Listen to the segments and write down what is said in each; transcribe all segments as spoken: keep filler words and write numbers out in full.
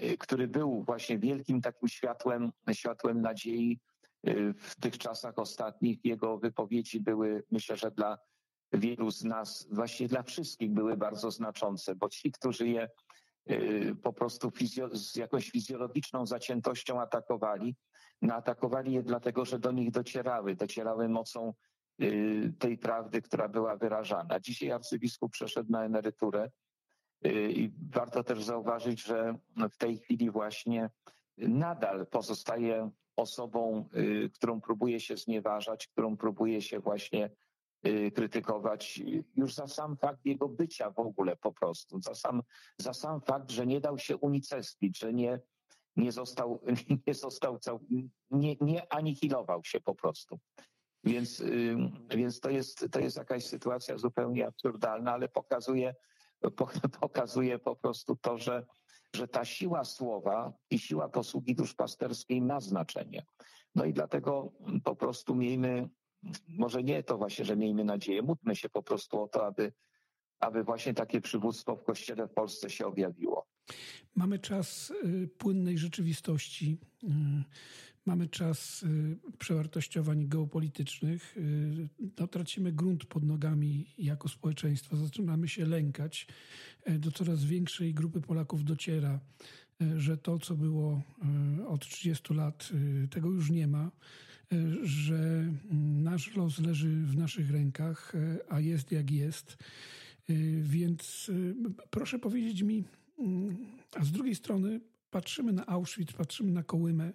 który był właśnie wielkim takim światłem, światłem nadziei w tych czasach ostatnich. Jego wypowiedzi były, myślę, że dla wielu z nas, właśnie dla wszystkich były bardzo znaczące, bo ci, którzy je po prostu fizjo- z jakąś fizjologiczną zaciętością atakowali, no atakowali je dlatego, że do nich docierały, docierały mocą tej prawdy, która była wyrażana. Dzisiaj arcybiskup przeszedł na emeryturę i warto też zauważyć, że w tej chwili właśnie nadal pozostaje osobą, którą próbuje się znieważać, którą próbuje się właśnie krytykować już za sam fakt jego bycia w ogóle po prostu, za sam, za sam fakt, że nie dał się unicestwić, że nie, nie został, nie został, cał, nie, nie anihilował się po prostu. Więc, więc to jest, to jest jakaś sytuacja zupełnie absurdalna, ale pokazuje, pokazuje po prostu to, że, że ta siła słowa i siła posługi duszpasterskiej ma znaczenie. No i dlatego po prostu miejmy, może nie to właśnie, że miejmy nadzieję, módlmy się po prostu o to, aby, aby właśnie takie przywództwo w Kościele w Polsce się objawiło. Mamy czas płynnej rzeczywistości, mamy czas przewartościowań geopolitycznych, no, tracimy grunt pod nogami jako społeczeństwo, zaczynamy się lękać. Do coraz większej grupy Polaków dociera, że to, co było od trzydziestu lat, tego już nie ma, że nasz los leży w naszych rękach, a jest jak jest. Więc proszę powiedzieć mi, a z drugiej strony patrzymy na Auschwitz, patrzymy na Kołymę.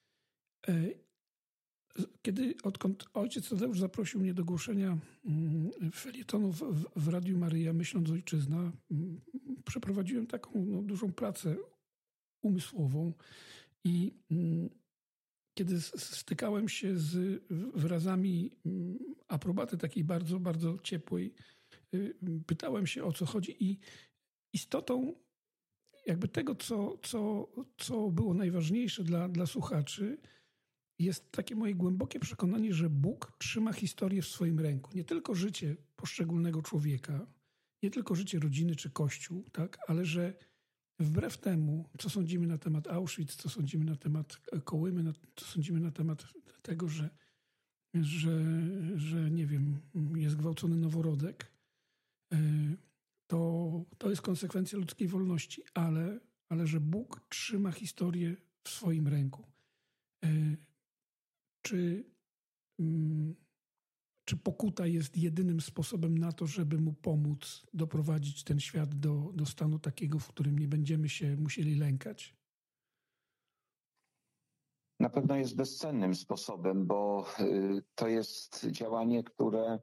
Kiedy, odkąd ojciec Tadeusz zaprosił mnie do głoszenia felietonów w, w Radiu Maryja, myśląc Ojczyzna, przeprowadziłem taką no, dużą pracę umysłową i kiedy stykałem się z wyrazami aprobaty takiej bardzo, bardzo ciepłej, pytałem się, o co chodzi i istotą jakby tego, co, co, co było najważniejsze dla, dla słuchaczy, jest takie moje głębokie przekonanie, że Bóg trzyma historię w swoim ręku. Nie tylko życie poszczególnego człowieka, nie tylko życie rodziny czy Kościół, tak, ale że wbrew temu, co sądzimy na temat Auschwitz, co sądzimy na temat Kołymy, co sądzimy na temat tego, że, że, że nie wiem, jest gwałcony noworodek, to, to jest konsekwencja ludzkiej wolności, ale, ale że Bóg trzyma historię w swoim ręku. Czy, czy pokuta jest jedynym sposobem na to, żeby mu pomóc doprowadzić ten świat do, do stanu takiego, w którym nie będziemy się musieli lękać? Na pewno jest bezcennym sposobem, bo to jest działanie, które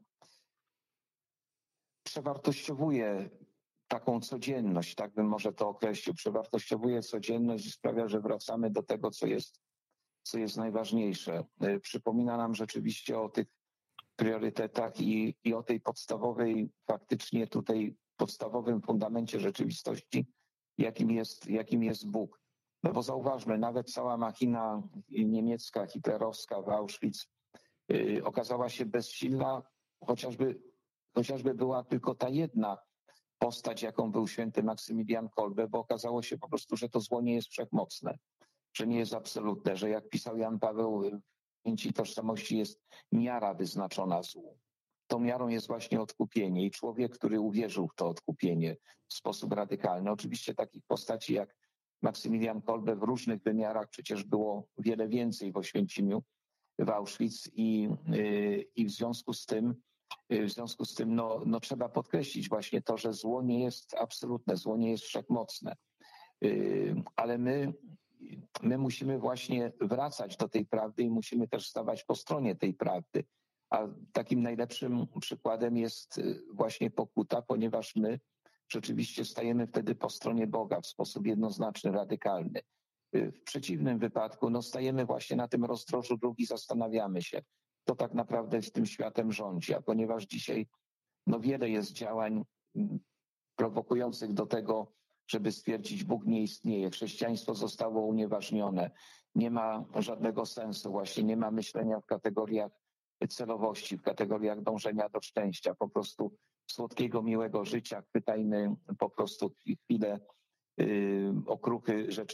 przewartościowuje taką codzienność, tak bym może to określił, przewartościowuje codzienność i sprawia, że wracamy do tego, co jest, co jest najważniejsze. Przypomina nam rzeczywiście o tych priorytetach i, i o tej podstawowej, faktycznie tutaj podstawowym fundamencie rzeczywistości, jakim jest, jakim jest Bóg. No bo zauważmy, nawet cała machina niemiecka, hitlerowska w Auschwitz yy, okazała się bezsilna, chociażby, chociażby była tylko ta jedna postać, jaką był święty Maksymilian Kolbe, bo okazało się po prostu, że to zło nie jest wszechmocne, że nie jest absolutne, że jak pisał Jan Paweł w pamięci tożsamości jest miara wyznaczona złu. Tą miarą jest właśnie odkupienie i człowiek, który uwierzył w to odkupienie w sposób radykalny. Oczywiście takich postaci jak Maksymilian Kolbe w różnych wymiarach przecież było wiele więcej w Oświęcimiu, w Auschwitz i, yy, i w związku z tym W związku z tym no, no, trzeba podkreślić właśnie to, że zło nie jest absolutne, zło nie jest wszechmocne. Yy, ale my, my musimy właśnie wracać do tej prawdy i musimy też stawać po stronie tej prawdy. A takim najlepszym przykładem jest właśnie pokuta, ponieważ my rzeczywiście stajemy wtedy po stronie Boga w sposób jednoznaczny, radykalny. W przeciwnym wypadku no, stajemy właśnie na tym rozdrożu dróg i zastanawiamy się, kto tak naprawdę z tym światem rządzi. A ponieważ dzisiaj no, wiele jest działań prowokujących do tego, żeby stwierdzić, Bóg nie istnieje, chrześcijaństwo zostało unieważnione, nie ma żadnego sensu, właśnie nie ma myślenia w kategoriach celowości, w kategoriach dążenia do szczęścia, po prostu słodkiego, miłego życia, chwytajmy po prostu chwilę yy, okruchy rzeczy